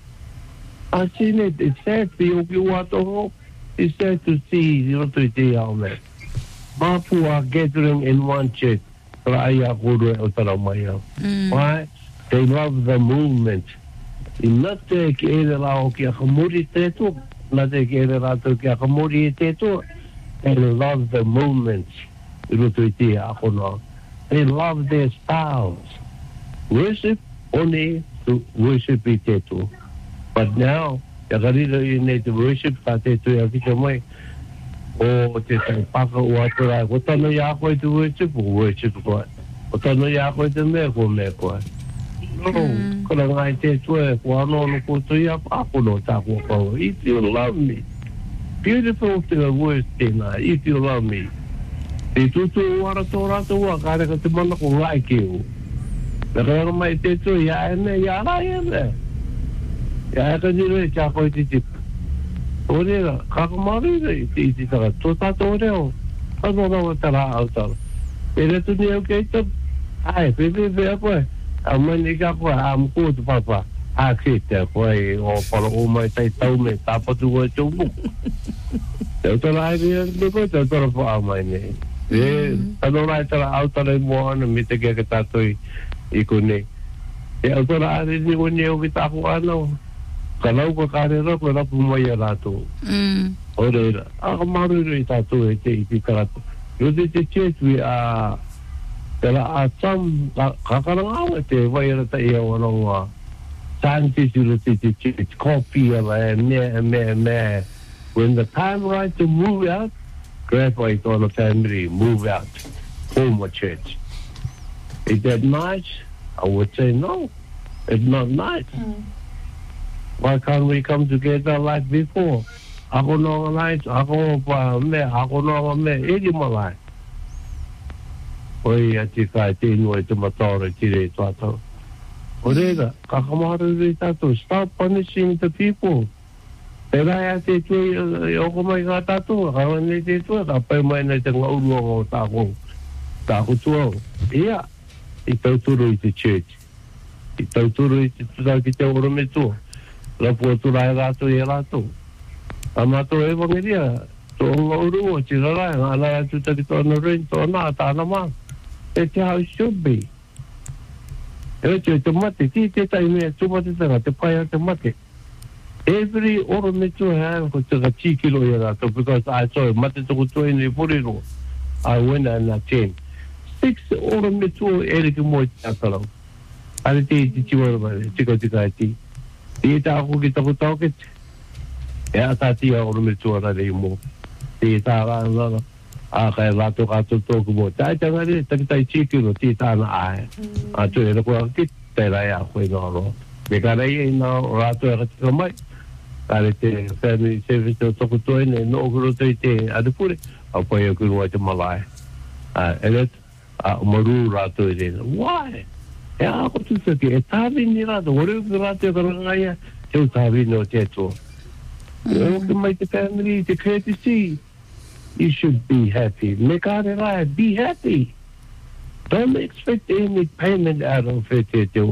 I seen it. It's sad to you wato. It's sad to see you to the alme. Mapu are gathering in one church. Raya kuru o taramaya. Why? They love the movement. I nate ki ere rao ki a kamuri teto, nate ki ere rao ki a kamuri e teto, they love the movements. I roto i te akono. They love their styles. Worship only to worship i teto. But now, ya karira i nei te worship ka teto ia kita mai, o te tai paka ua turai, ko tano ia koe te worship, o worship koe. O tano ia koe te mea ko mea koe. No, kora ngai te tue, ko ano no ko tu ia pakono ta ko ko. If you love me, beautiful to the words tēnā, if you love me. Te tutu wara tō rata ua, kāre ka te mana ko ngai ki u. Na kara mai te tue, ia e me, ia rai e me. Ia e ka nire, kia koe te tipu. O rera, kakamari rei, te iti taka, tō tato reo. Kano rawa tara au tara. E retu ni au kei tapu. Ai, pepe pea koe. A mani ka koe, a mko tu papa. A kete koe, o pala o mai tai tau me, tāpatu koe tōmu. Teo tara ai rea, me koe, teo tara po au mai ne. E, tano rai tara au tara i mua ana, me te kia ka tātou i kone. E au tara ai ni o ni o ki tāku anau. Ka lau ka kāre rako, rapu mai a rātou. O reira, a ka maru rei tātou e te i ti karatu. Yo te te chetui a... Tera a tam kakaranga te vai ra te ia wana santi tu te te te copy of a me me me when the time right to move out grab like all the family move out home or church. Is that nice? I would say no, it's not nice. Mm. Why can't we come together like before? Ako no nice, ako pa me, ako no me, edi malai. Oi a te kai te inua te matara te rei tātou. O reira, kakamaru rei tātou, stop punishing the people. Te rai a te tui, e oko mai ngā tātou, kawa nei te tua, ka pai mai nei te ngaurua o tākou, tākou tuau. Ia, i tauturu i te church. I tauturu i te tutau ki te orome tua. Rapu atu rai rātou i rātou. A mātou e wangeria, tō ngaurua, ti rarai, ngā lai atu taki tōna rin, tōna, tāna maa. That's how it should be. E te te mate, ti te tai mea tūmate tanga, te pai a te mate. Every oro me tu ha ko te ka tikilo ia rātou, because I saw it, mate tuku tui ni puriro. I went and I came. Six oro me tu ere ki mo te atarau. Are te te tiwara mai, tika tika e ti. Ti e ta ako ki taku tauket. E a ta tia oro me tu ara rei mo. Ti e ta rā rā. A kai rato kato tōku mo. Tai tanga re, taki tai chikiro, ti tāna ae. A tu e rako aki, te rai a koe ngā roa. Me ka rei e nā rato e katika mai. Ka re te family service o tōku toi ne, no okuro toi te adipure, a koe e kuru ai te malai. A eret, a maru rato e rena. Why? E a ako tu saki, e tāwi ni rato, ore uki rato e karangaia, te u tāwi no te tō. E oki mai te family, te courtesy. You should be happy. Make out it right. Be happy. Don't expect any payment out of it.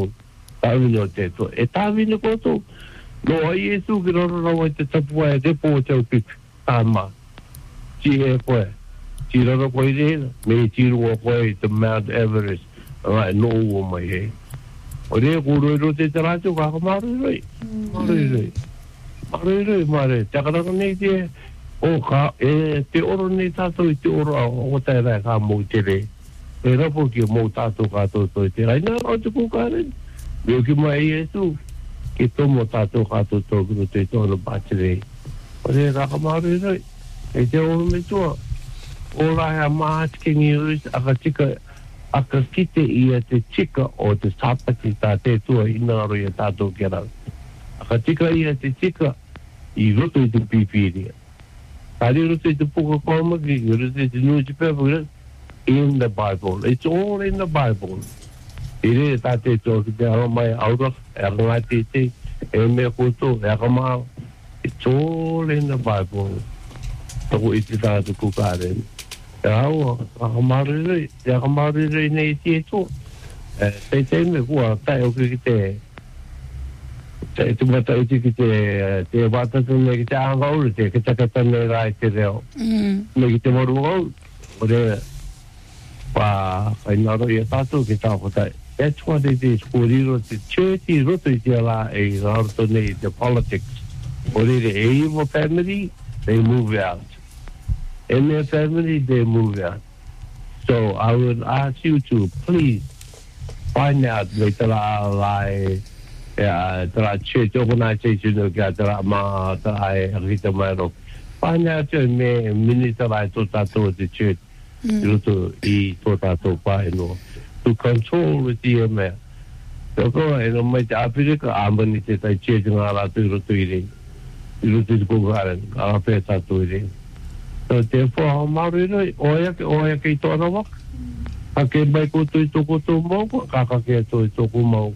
Tawino teto. E tawino koto. No ai e tu ki roro rawa te tapua e te po te upi. Tama. Ti e koe. Ti roro koe rena. Me ti rua koe te Mount Everest. Alright, no ua mai he. O rea kūroiro te te rātou kako maruroi. Maruroi. Maruroi, maruroi. Takaraka nei te... O ka, e te oro nei tātou i te oro o tai rai ka mō te re. E rapo ki mō tātou kātou toi te rai. Nā rau te kūkaren. Mio ki mai e tu. Ki tomo tātou kātou toi kuru te tōna pāti re. O re raka maru i roi. E te oro me tua. O rai a mātikengi uis aka tika, aka kite ia te tika o te sapati tā te tua i nā roi a tātou ki rau. Aka tika ia te tika i roto i te pipiria. Kari rote te puka komaki, rote te nuji pepa, in the Bible. It's all in the Bible. Ire tā te tō ki te ara mai aura, e aka ngā te te, e mea koto, e aka mao. It's all in the Bible. Toko i te tātu kukaren. E aua, aka marurei, e aka marurei nei te tō. E te te me kua, tai o ki te... Te te mata uti ki te te watatu me ki te aangauru te ki takata nei rai te reo. Me ki te moru ngau. O re pa kai naro i a tātou ki tāwhatai. That's what it is. Kōrero te church roto I te ala e raroto nei the politics. Kōrero e evil family, they move out. In their family, they move out. So I would ask you to please find out me tala ala yeah, tala church organization no ka tala ma tala e rita mai ro. Find out me mini tala to tato the church. Roto I to tato pa no. To control with the man. So go and no mai Africa amani te tai church nga la tu roto I roto ko garan a pe tato I. So therefore mauri no oia ke oia ke to na wak. Ake mai ko tu to ko to mo ka ka ke to to ko mo.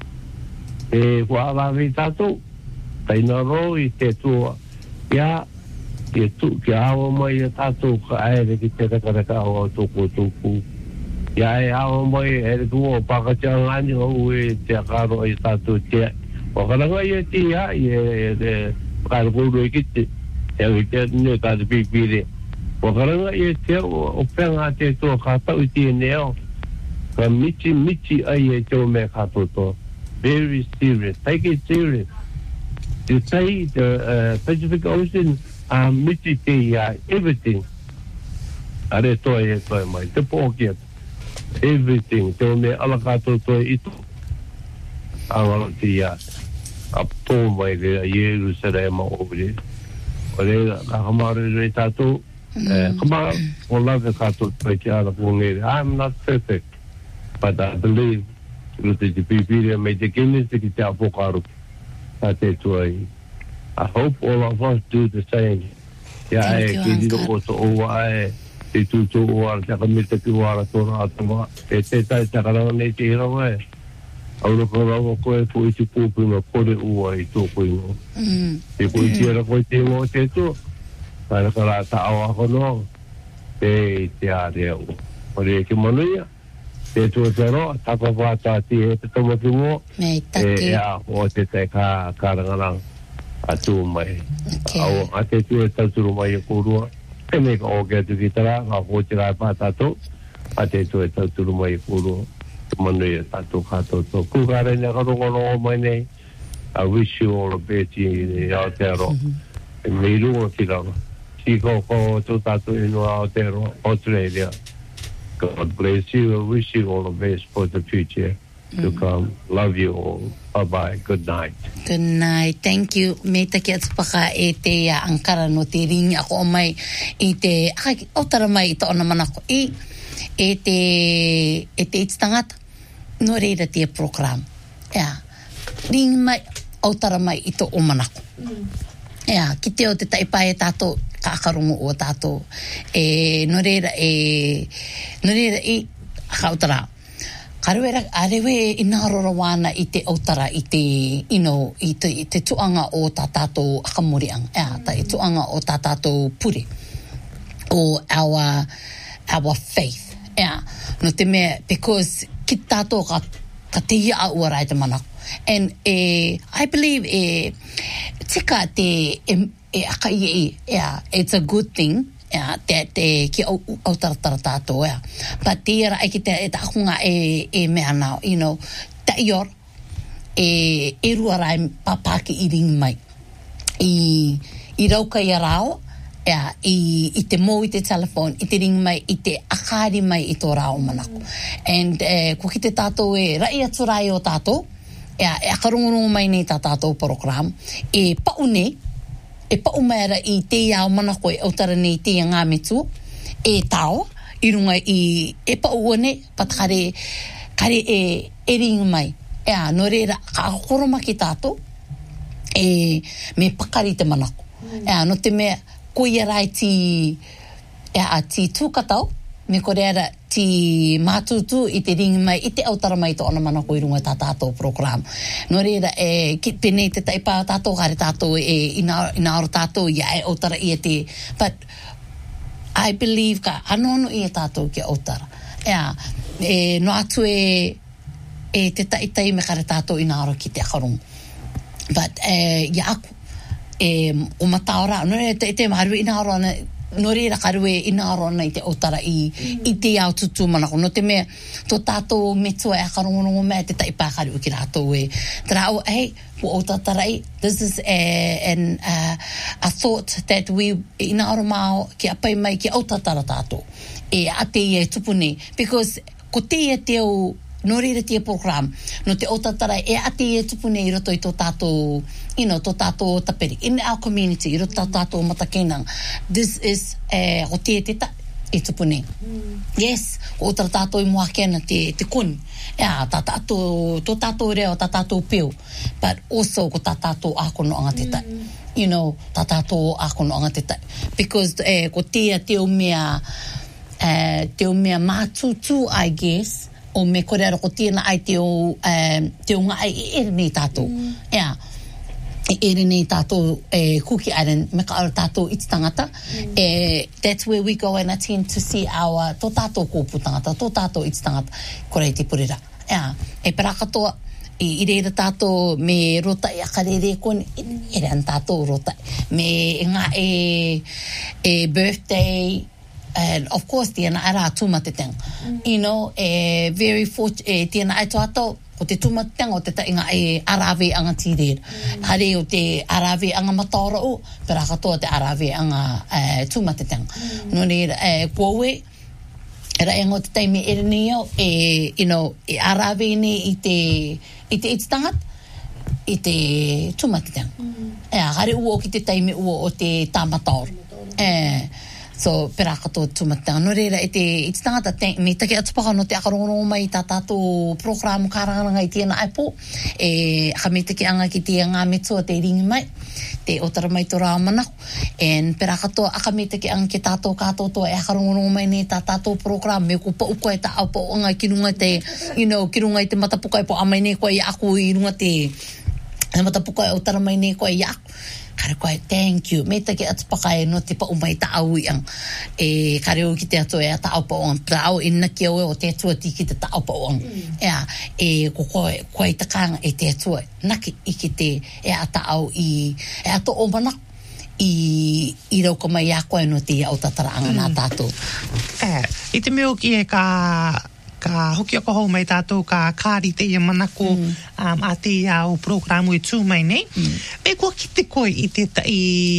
E ko ala vi tato. Tai na ro I te tu ya ke tu ke awa mai tato ka ai ke te ka ka ka o to ko to ko. Ya e awa mai e tu o pakachang ani o e te karo I tato te. O kana ga ye ti ya ye de ka ko ro ki te. E te ne ka de bibire. O kana ga ye te o penga te to ka ta U ti neo. Ka michi michi ai e to me ka to to. Very serious. Take it serious. You say the uh, Pacific Ocean um michi te ya everything. Are to e to mai te pocket. Everything to me ala ka to to ito ala tia a po mai de Jerusalem over ore ka hamare re tato eh kama ola de ka to pe ala punge I'm not perfect but I believe that the people may the goodness to get out pokaru that's why I hope all of us do the same yeah I get it also over e tu tu o ta ka mita ki wara to na to e te ta ta ka nei te hira we au ro ko ko e fu ti pu pu no ko de u ai to ko no mm e ko ti era ko te mo te to para ka ta awa ko no e te a de o o re ki monia te tu te ro ta ko va ta ti e te mo ki mo nei ta ke ya o te te ka ka ranga a tu mai au a te tu e ta tu mai ko ro e me ko ke tu kitara ka ko tira pa tato ate tu e tu mai puro mano e tato ka to to ku ga re na ko no mai nei I wish you all the best out there e me ru ki ra si ko ko to tato in out there Australia God bless you I wish you all the best for the future to come love you all bye bye good night good night thank you me ta ke tsaka e te ya ankara no te ring ako mai i te o tara mai to na mana ko e e te e te tangata no reira te program ya ring mai o tara mai i to o mana ko ya ki te o te tai pai tato ka karungu o tato e no reira e no reira e ka tara Karuera arewe inarora wana i te autara i te you know i te, i te tuanga o tā tātou akamuriang ea ta i tuanga o tā tātou puri o our our faith ea no te mea because ki tātou ka, ka te ia a ua rai te manako and eh, I believe e tika te e, e aka i e ea it's a good thing yeah that te ki au au tara tato yeah but tira ai ki te e tahunga e e me ana you know ta yor e e ruara papa ki i ring mai i i rauka i rao yeah i i te mo i te telephone i te ring mai i te akari mai i to rao manako and eh, ko ki te tato e rai aturai o tato yeah e akarungu mai nei ta tato program e paune e pa umera i te iau mana koe au tara nei te ngā metu e tau i runga i e pa uone pat kare kare e e ring mai e a no reira ka koroma ki tato e me pakari te manako mm. e a no te mea koe rai ti e a ti tūkatau me kore ara ti mātutu i te ring mai i te autara mai to ana mana ko i runga tā tātou program no reira e ki pene te taipa tātou kare tātou e ina ina aro tātou ia e autara i te but I believe ka anono i e tātou ki autara ea e no atu e e te taitai me kare tātou ina aro ki te akarungu but e ia aku e o mataora no e te, te maharu ina aro ana no reira karue ina arona i te otara i, mm. i te au tutu manako. No te mea, tō tātou metua e akarongonongo mea te taipākari uki rātou e. Te rao, hey, po o tatarai, this is a, an, uh, a thought that we, ina aro mao, ki a pai mai ki au tatara tātou. E ate i e tupuni. Because ko te e te au, no reira te program, no te o tatara e ate e tupune i roto i tō tātou, you know, tō tātou taperi. In our community, i roto tātou matakenang. This is, eh, o te te ta, e tupune. Mm. Yes, o tā tātou i mua kena te, te kun. Yeah, tā tātou, tō tātou reo, tā tātou peo. But also, ko tā tātou ākono anga te tai. Mm. You know, tā tātou ākono anga te tai. Because, eh, ko te te o mea, eh, te o mea mātūtū, I guess, o me kore ara ko tina ai te o, um, te o ngā ai e ere nei tātou. Mm. Yeah. E ere nei tātou e, kuki airen, me ka ara tātou iti tangata. Mm. E, that's where we go and attend to see our tō tātou kōpū tangata, tō tātou iti tangata, kore te purira. Yeah. E pera katoa, i, i reira tātou me rota i akarere kone, ere an tātou rota. Me ngā e, e birthday, and of course tiana ara tumateteng mm. you know eh very fortunate eh, tiana ai toato o te tumateteng o te tainga e arave anga tire mm. hare o te arave anga matara o pera katoa te arave anga eh, tumateteng mm. no ni eh kowe era engo te taimi ere neo e you know e arave ne i te i te itstangat i te tumateteng mm. e hare uo ki te taimi uo o te tamatar eh so pera katoa tumatanga no reira e te i te tangata me take atupaka no te akarongo mai tā tātou programu karanganga i tēnā aipo e ka me take anga ki te ngā metua te ringi mai te otara mai tō rā manako and pera katoa aka me take anga ki tātou kātou toa e akarongo mai ne tā tātou programu me ko pa uko e tā au pa anga ki runga te you know ki runga i te matapuka e po amai ne koe i aku i runga te matapuka e otara mai ne koe i aku kare koe, thank you. Me take atupaka e no te pa umai ta au iang. E kare o ki te ato e a ta au pa oang. Pra au ina ki au e o te atua ti ki te ta au pa oang. Mm. Ea, e ko koe, koe i takanga e te atua. Naki i ki te e a ta au i, e ato o mana i, i rau ka mai a koe no te au tatara anga mm. nā tātou. E, i te meo ki e ka... ka hoki ako hau mai tātou ka kāri te ia manako mm. um, a te au programu e tū mai nei. Mm. Me kua ki te koe i te tai,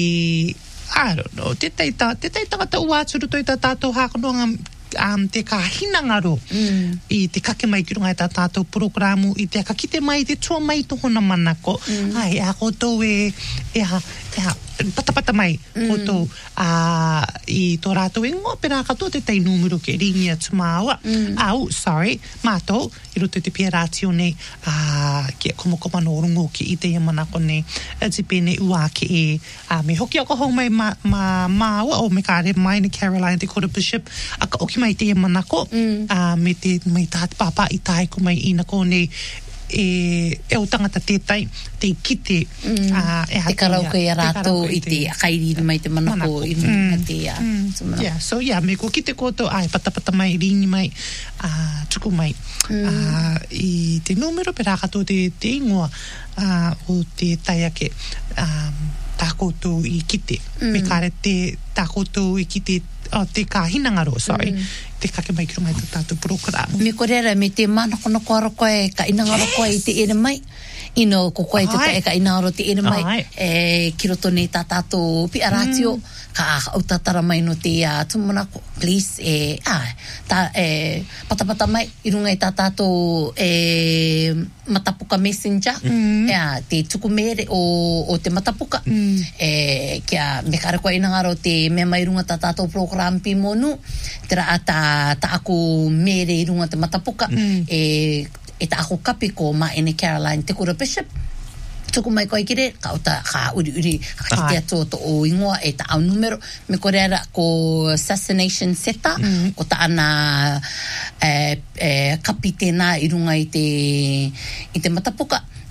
I don't know, te tai ta, te tai tangata uāturu toi tā tātou hākanoanga um, te ka hinangaro mm. i te kake mai ki runga i tā tātou programu i te ka kite mai te tua mai tohona manako. Mm. Ai, a koutou e, e ha, e ha, patapata mai mm. koutou a i tō rātou ingoa pera katoa te tai numero ke ringi atu māua mm. au, sorry, mātou i roto te pia rātio nei a ki a komokoma no rungo ki i te iamanako nei a te pene ua ki e a me hoki ako hau mai ma, ma, māua o me kāre mai ni Caroline te kora Bishop a ka oki mai te iamanako mm. a me te mai tāti pāpā i tāi ko mai ina ko nei e, e o tangata tētai te kite mm. uh, e te karauka i a rātou i te kairi mai te manako, manako. i mm. te a mm. yeah, so yeah, me ko kite koto ai patapata mai, ringi mai uh, tuku mai mm. uh, i te numero pe rākato te, te ingoa uh, o te taiake um, tā koutou i kite mm. me kāre te tā koutou i kite oh, te ka hinangaro, sorry mm. te kake mai ki runga i tātou programu me korera, me te manako no koara koe ka inangaro koe i te ere mai ino ko koe te tae ka inangaro te ere mai Ai. e ki roto nei tā tātou pi aratio mm. ka au tatara mai no te uh, tumanako please e ah, ta, e patapata mai i runga i tā tātou e matapuka messenger mm. e, te tukumere o, o te matapuka mm. e kia me kare koe inangaro te mea mai runga tā tātou program pi monu te ra ta, ta aku mere i runga te matapuka mm. e, e ta aku kapi ko ma ene Caroline te kura Bishop tuku mai koe kire ka uta ka uri uri ka te ato to o ingoa e ta au numero me kore ara ko assassination seta mm. ko ta ana e, e, kapi tēnā i runga i te i te matapuka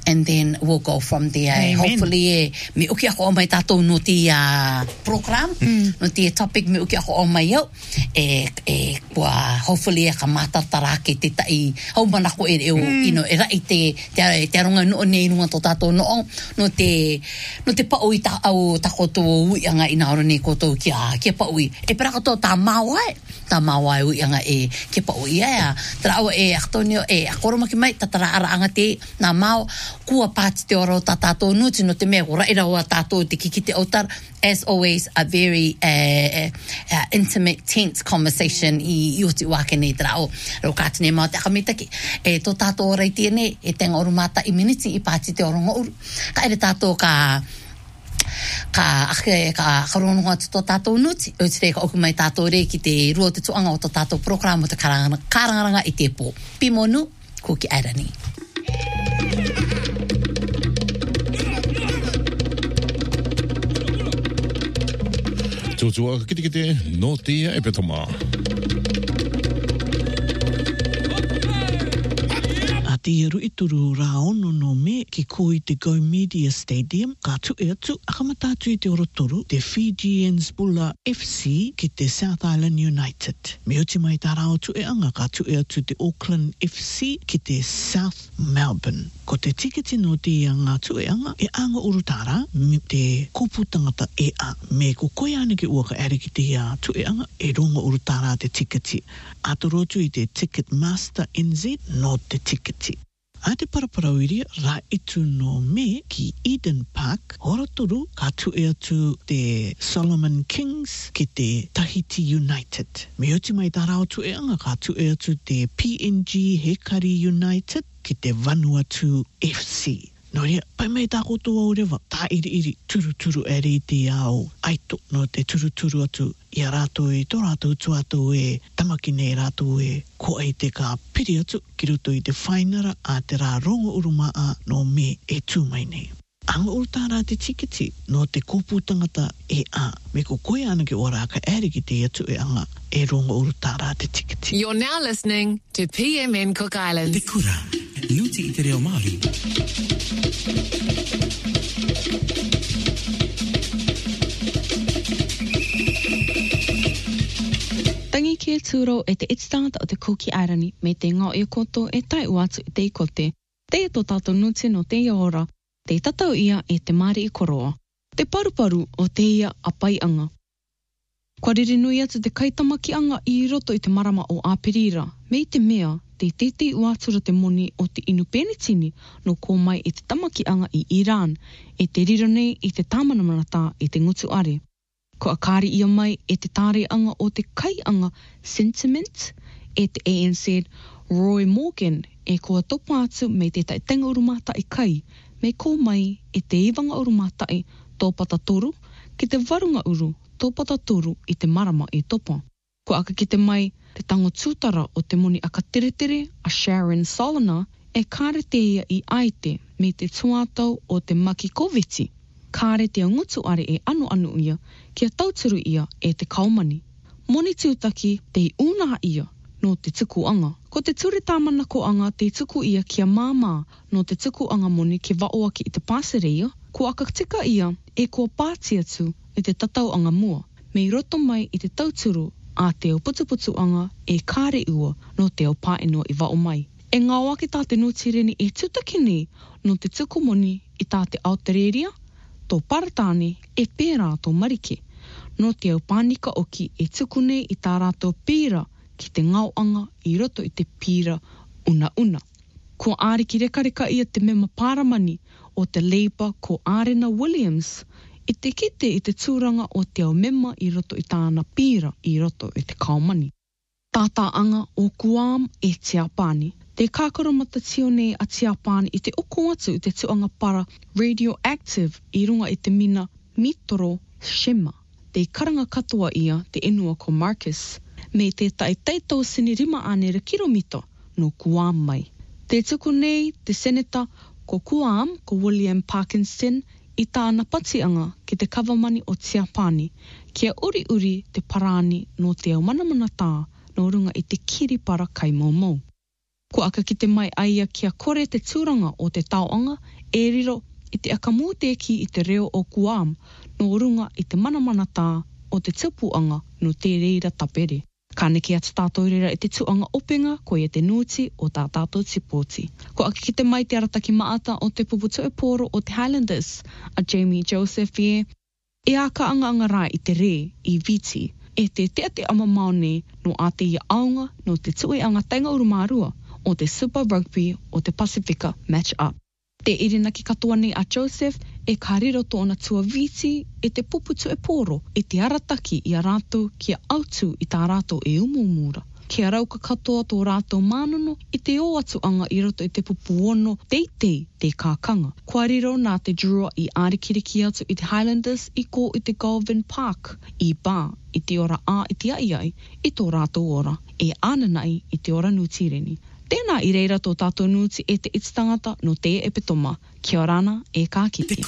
and then we'll go from there. Amen. Hopefully, eh, me uki ako o mai tātou no te uh, program, mm. no te topic me uki ako o mai au, e, e, kua, hopefully, e ka mātartara ke te tai, hau manako e reo, mm. you know, e rai te, te, te aronga no nei runga tō tātou no, no te, no te pao i ta, au ta koto uianga i naoro nei koto kia, kia pao i, e pera koto tā mawai, tā mawai uianga e, kia pao i ea, tera awa e, aktonio, e, akoromaki mai, tatara ara anga te, nā mau, kua pāti te oro tā tātou nuti no te mea ko raira o tātou te kiki te otar. As always, a very uh, uh, intimate, tense conversation i, i o te wake nei tera o. Rau kātene mau te akamitaki. E tō tātou rei tēnei, e tenga oru mata i miniti i pāti te oro ngouru. Ka ere tātou ka ka ake ka karonunga tō tātou nuti. O te ka oku mai tātou rei ki te rua te tuanga o tō tātou program o te karangaranga i te pō. Pimonu, ko ki airani. Tōtua kite kite no tia e petoma. A te iru i turu rā ono no me ki koi te Go Media Stadium, ka tu e atu, akamatatu i te orotoru, te Fijians Bulla F C ki te South Island United. Me oti mai tā rao tu e anga, ka tu e atu te Auckland F C ki te South Melbourne. Ko te tiketi no te anga tu e anga, e anga urutara, me te kupu tangata e a, me ko koe ane ki ua ka ere ki te a tu e anga, e ronga urutara te tiketi. Atorotu i te Ticketmaster N Z no te tiketi. A te paraparawiri, rā itu no me ki Eden Park, horatoru ka tu e atu te Solomon Kings ki te Tahiti United. Me oti mai tā rao tu e anga ka tu e atu te P N G Hekari United ki te Vanuatu F C. Nō rea, pai mai tā kotoa o rewa, tā iri iri, turu turu e rei te ao, aito no te turu turu atu, i a rātou e, tō rātou tu atu e, tamaki nei rātou e, ko ai te ka piri atu, ki roto i te whainara a te rā rongo urumaa no me e tū mai nei. Anga urutara te tiketi no te kōpū tangata e a, me ko koe ana ki ora ka ere ki te atu e anga, e rongo urutara te tiketi. You're now listening to P M N Cook Islands. Te kura, nuti i te reo Māori. Tangi kia tūro e te itstangata o te Kuki Airani me te ngā e koto e tai uatu i te ikote. Te e tō tātou nuti no te ora, te tatau ia e te mare i koroa. Te paruparu o te ia a pai anga. Kua riri nui atu te kaitamaki anga i roto i te marama o Aperira, me i te mea, te tete uatura te moni o te inu penitini no ko mai i te tamaki anga i Iran, e te riro nei i te tāmanamanata i te ngutu are. Ko akari ia mai e te tāre anga o te kai anga Sentiment, e te A N Z Roy Morgan, e kua topa atu me te taitenga urumata i kai, me ko mai e te iwanga urumata i tōpata toru, ki te varunga uru tōpata toru i te marama i topa. Ko aka ki te mai te tango tūtara o te moni aka tere tere a Sharon Solana, e kāre te ia i aite me te tuatau o te Maki Koviti. Kāre te ngutu are e anu anu ia, kia tauturu ia e te kaumani. Moni tūtaki te unaha ia no te tuku anga. Ko te ture tāmana ko anga te tuku ia kia māmā no te tuku anga moni ki waoaki i te pāsereia, ko aka tika ia e kua pāti atu i te tatau anga mua, me i roto mai i te tauturu a te o putuputu anga e kāre ua no te o pāenua i wao mai. E ngā wake tā te notireni e tutaki nei no te tuku moni i tā te Aotearoa, tō Paratane e pērā tō Marike. No te au pānika oki e tuku nei i tā rātou pīra ki te ngauanga i roto i te pīra una una. Ko āriki rekareka ia te mema pāramani o te Labour ko Arena Williams i te kite i te tūranga o te au mema i roto i tāna pīra i roto i te kaumani. Tātā anga o Guam e Tiapani. Te kākaromata tio nei a Tiapani i te oko atu i te tuanga para radioactive i runga i te mina Mitoro Shema. Te karanga katoa ia te enua ko Marcus, me te tai teitau sini rima anera kilomita no Guam mai. Te tuku nei te seneta ko Guam ko William Parkinson i tāna patianga ki te kawamani o Tiapani, kia uri uri te parani no te au manamanatā no runga i te kiripara kai maumau. Ko aka ki te mai aia kia kore te tūranga o te tauanga, e riro i te akamūteki i te reo o Guam, no runga i te manamana tā o te tipuanga no te reira tapere. Ka neke atu tātou reira i te tuanga openga ko i te nuti o tā tātou tipoti. Ko aka ki te mai te arataki maata o te puputu e poro o te Highlanders, a Jamie Joseph e, e a ka anga anga rai i te re i viti, e te te te ama maone no a te ia aunga no te tue anga tainga urumarua o te Super Rugby o te Pasifika match-up. Te irina ki katoa nei a Joseph e ka riro tōna tua viti e te puputu e poro e te arataki i a rātou kia autu i tā rātou e umumura. Kia rauka katoa tō rātou mānono i te o atu anga i roto i te pupuono teitei te kākanga. Kua riro nā te draw i ārikiriki atu i te Highlanders i ko i te Galvin Park i Bar i te ora a i te aiai i tō rātou ora e ananai i te ora nutireni. Tēnā i reira tō tātou nuti e te itstangata no te e petoma. Kia orana e kā kite.